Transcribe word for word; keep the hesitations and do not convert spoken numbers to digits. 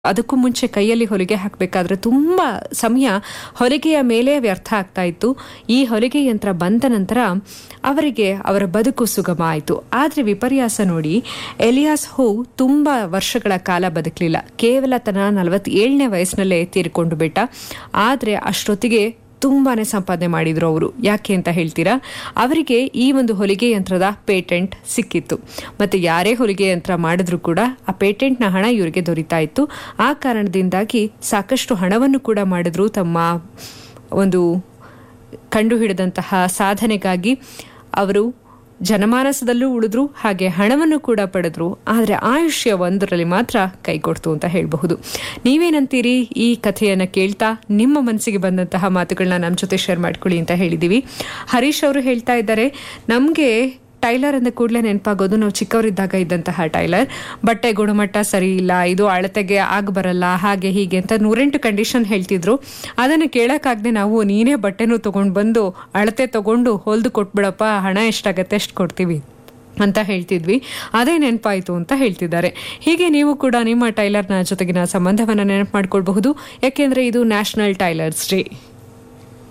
ಅದಕ್ಕೂ ಮುಂಚೆ ಕೈಯಲ್ಲಿ ಹೊಲಿಗೆ ಹಾಕಬೇಕಾದ್ರೆ ತುಂಬ ಸಮಯ ಹೊಲಿಗೆಯ ಮೇಲೆ ವ್ಯರ್ಥ ಆಗ್ತಾ ಇತ್ತು. ಈ ಹೊಲಿಗೆ ಯಂತ್ರ ಬಂದ ನಂತರ ಅವರಿಗೆ ಅವರ ಬದುಕು ಸುಗಮ ಆಯಿತು. ಆದರೆ ವಿಪರ್ಯಾಸ ನೋಡಿ, ಎಲಿಯಾಸ್ ಹೋ ತುಂಬ ವರ್ಷಗಳ ಕಾಲ ಬದುಕಲಿಲ್ಲ. ಕೇವಲ ತನ್ನ ನಲವತ್ತೇಳನೇ ವಯಸ್ಸಿನಲ್ಲೇ ತೀರಿಕೊಂಡು ಬಿಟ್ಟ. ಆದರೆ ಅಷ್ಟೊತ್ತಿಗೆ ತುಂಬಾನೇ ಸಂಪಾದನೆ ಮಾಡಿದ್ರು ಅವರು. ಯಾಕೆ ಅಂತ ಹೇಳ್ತೀರಾ? ಅವರಿಗೆ ಈ ಒಂದು ಹೊಲಿಗೆ ಯಂತ್ರದ ಪೇಟೆಂಟ್ ಸಿಕ್ಕಿತ್ತು. ಮತ್ತೆ ಯಾರೇ ಹೊಲಿಗೆ ಯಂತ್ರ ಮಾಡಿದ್ರು ಕೂಡ ಆ ಪೇಟೆಂಟ್ನ ಹಣ ಇವರಿಗೆ ದೊರೀತಾ ಇತ್ತು. ಆ ಕಾರಣದಿಂದಾಗಿ ಸಾಕಷ್ಟು ಹಣವನ್ನು ಕೂಡ ಮಾಡಿದ್ರು ತಮ್ಮ ಒಂದು ಕಂಡುಹಿಡಿದಂತಹ ಸಾಧನೆಗಾಗಿ. ಅವರು ಜನಮಾನಸದಲ್ಲೂ ಉಳಿದ್ರು, ಹಾಗೆ ಹಣವನ್ನು ಕೂಡ ಪಡೆದ್ರು. ಆದರೆ ಆಯುಷ್ಯ ಒಂದರಲ್ಲಿ ಮಾತ್ರ ಕೈಕೊಡ್ತು ಅಂತ ಹೇಳಬಹುದು. ನೀವೇನಂತೀರಿ? ಈ ಕಥೆಯನ್ನು ಕೇಳ್ತಾ ನಿಮ್ಮ ಮನಸ್ಸಿಗೆ ಬಂದಂತಹ ಮಾತುಗಳನ್ನ ನಮ್ಮ ಜೊತೆ ಶೇರ್ ಮಾಡ್ಕೊಳ್ಳಿ ಅಂತ ಹೇಳಿದ್ದೀವಿ. ಹರೀಶ್ ಅವರು ಹೇಳ್ತಾ ಇದ್ದಾರೆ, ನಮಗೆ ಟೈಲರ್ ಅಂದ ಕೂಡಲೇ ನೆನಪಾಗೋದು ನಾವು ಚಿಕ್ಕವರಿದ್ದಾಗ ಇದ್ದಂತಹ ಟೈಲರ್. ಬಟ್ಟೆ ಗುಣಮಟ್ಟ ಸರಿ ಇಲ್ಲ, ಇದು ಅಳತೆಗೆ ಆಗ ಬರಲ್ಲ, ಹಾಗೆ ಹೀಗೆ ಅಂತ ನೂರೆಂಟು ಕಂಡೀಷನ್ ಹೇಳ್ತಿದ್ರು. ಅದನ್ನು ಕೇಳೋಕ್ಕಾಗದೆ ನಾವು ನೀನೇ ಬಟ್ಟೆನೂ ತೊಗೊಂಡು ಬಂದು ಅಳತೆ ತೊಗೊಂಡು ಹೊಲ್ದು ಕೊಟ್ಬಿಡಪ್ಪ, ಹಣ ಎಷ್ಟಾಗತ್ತೆ ಅಷ್ಟು ಕೊಡ್ತೀವಿ ಅಂತ ಹೇಳ್ತಿದ್ವಿ. ಅದೇ ನೆನಪಾಯಿತು ಅಂತ ಹೇಳ್ತಿದ್ದಾರೆ. ಹೀಗೆ ನೀವು ಕೂಡ ನಿಮ್ಮ ಟೈಲರ್ನ ಜೊತೆಗಿನ ಸಂಬಂಧವನ್ನು ನೆನಪು ಮಾಡ್ಕೊಳ್ಬಹುದು. ಯಾಕೆಂದರೆ ಇದು ನ್ಯಾಷನಲ್ ಟೈಲರ್ಸ್ ಡೇ.